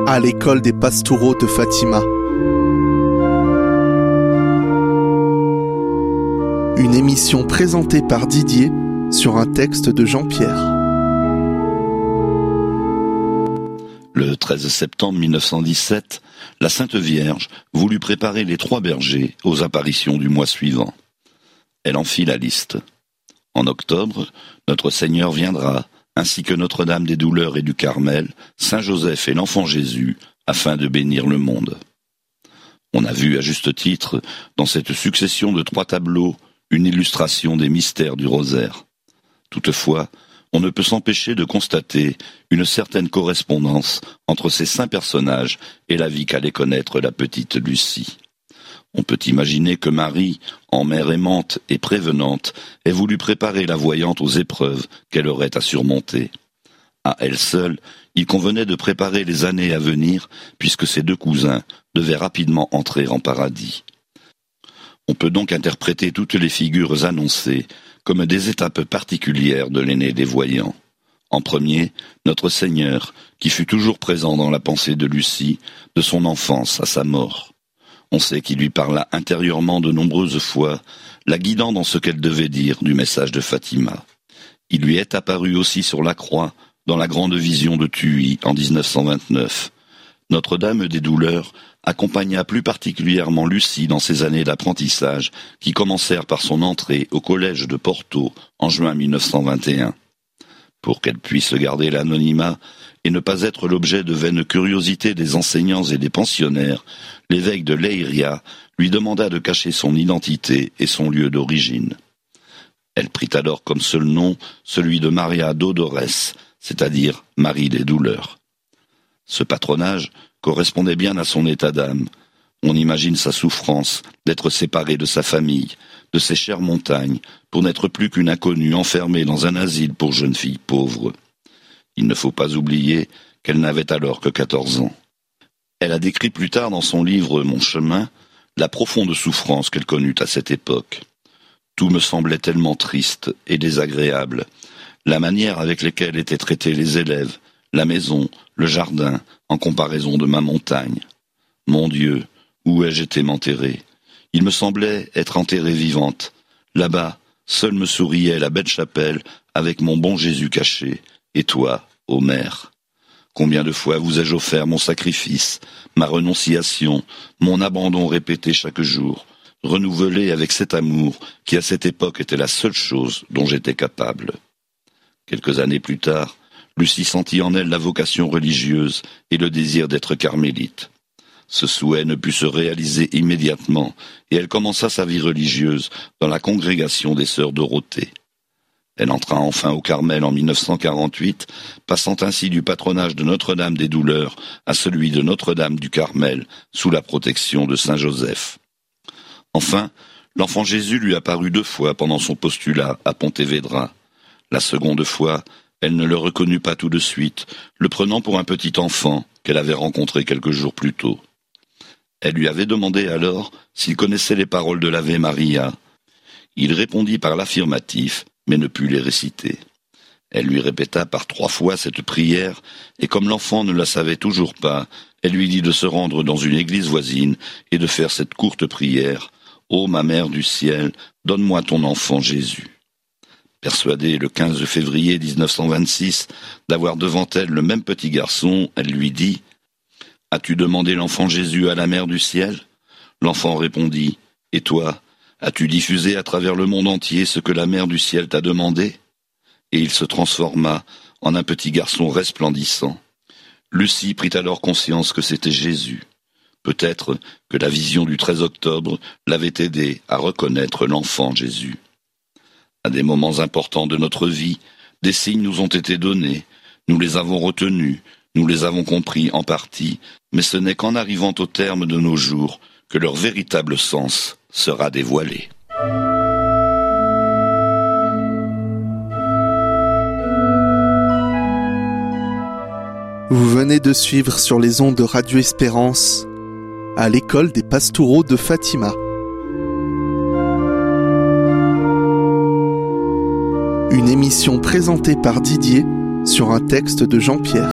à l'école des Pastoureaux de Fatima. Une émission présentée par Didier sur un texte de Jean-Pierre. Le 13 septembre 1917, la Sainte Vierge voulut préparer les 3 bergers aux apparitions du mois suivant. Elle en fit la liste. En octobre, notre Seigneur viendra, ainsi que Notre-Dame des Douleurs et du Carmel, Saint-Joseph et l'Enfant Jésus, afin de bénir le monde. On a vu à juste titre, dans cette succession de 3 tableaux, une illustration des mystères du rosaire. Toutefois, on ne peut s'empêcher de constater une certaine correspondance entre ces saints personnages et la vie qu'allait connaître la petite Lucie. On peut imaginer que Marie, en mère aimante et prévenante, ait voulu préparer la voyante aux épreuves qu'elle aurait à surmonter. À elle seule, il convenait de préparer les années à venir, puisque ses 2 cousins devaient rapidement entrer en paradis. On peut donc interpréter toutes les figures annoncées comme des étapes particulières de l'aîné des voyants. En premier, notre Seigneur, qui fut toujours présent dans la pensée de Lucie, de son enfance à sa mort. On sait qu'il lui parla intérieurement de nombreuses fois, la guidant dans ce qu'elle devait dire du message de Fatima. Il lui est apparu aussi sur la croix, dans la grande vision de Tuy en 1929. Notre-Dame des Douleurs accompagna plus particulièrement Lucie dans ses années d'apprentissage qui commencèrent par son entrée au collège de Porto en juin 1921. Pour qu'elle puisse garder l'anonymat et ne pas être l'objet de vaines curiosités des enseignants et des pensionnaires, l'évêque de Leiria lui demanda de cacher son identité et son lieu d'origine. Elle prit alors comme seul nom celui de Maria Dolores, c'est-à-dire Marie des Douleurs. Ce patronage correspondait bien à son état d'âme. On imagine sa souffrance d'être séparée de sa famille, de ses chères montagnes, pour n'être plus qu'une inconnue enfermée dans un asile pour jeunes filles pauvres. Il ne faut pas oublier qu'elle n'avait alors que 14 ans. Elle a décrit plus tard dans son livre « Mon chemin » la profonde souffrance qu'elle connut à cette époque. Tout me semblait tellement triste et désagréable. La manière avec laquelle étaient traités les élèves, la maison, le jardin, en comparaison de ma montagne. Mon Dieu, où ai-je été m'enterrer? Il me semblait être enterrée vivante. Là-bas, seule me souriait la belle chapelle avec mon bon Jésus caché. Et toi, ô Mère, combien de fois vous ai-je offert mon sacrifice, ma renonciation, mon abandon répété chaque jour, renouvelé avec cet amour qui à cette époque était la seule chose dont j'étais capable. Quelques années plus tard, Lucie sentit en elle la vocation religieuse et le désir d'être carmélite. Ce souhait ne put se réaliser immédiatement et elle commença sa vie religieuse dans la congrégation des sœurs Dorothée. Elle entra enfin au Carmel en 1948, passant ainsi du patronage de Notre-Dame des Douleurs à celui de Notre-Dame du Carmel, sous la protection de Saint-Joseph. Enfin, l'Enfant Jésus lui apparut 2 fois pendant son postulat à Pontevedra. La seconde fois, elle ne le reconnut pas tout de suite, le prenant pour un petit enfant qu'elle avait rencontré quelques jours plus tôt. Elle lui avait demandé alors s'il connaissait les paroles de l'Ave Maria. Il répondit par l'affirmatif, mais ne put les réciter. Elle lui répéta par 3 fois cette prière, et comme l'enfant ne la savait toujours pas, elle lui dit de se rendre dans une église voisine et de faire cette courte prière. « Ô ma Mère du ciel, donne-moi ton enfant Jésus ». Persuadée le 15 février 1926 d'avoir devant elle le même petit garçon, elle lui dit « As-tu demandé l'enfant Jésus à la Mère du ciel ?» L'enfant répondit « Et toi, as-tu diffusé à travers le monde entier ce que la Mère du ciel t'a demandé ?» Et il se transforma en un petit garçon resplendissant. Lucie prit alors conscience que c'était Jésus. Peut-être que la vision du 13 octobre l'avait aidé à reconnaître l'enfant Jésus. À des moments importants de notre vie, des signes nous ont été donnés, nous les avons retenus, nous les avons compris en partie, mais ce n'est qu'en arrivant au terme de nos jours que leur véritable sens sera dévoilé. Vous venez de suivre sur les ondes de Radio Espérance à l'école des Pastoureaux de Fatima. Une émission présentée par Didier sur un texte de Jean-Pierre.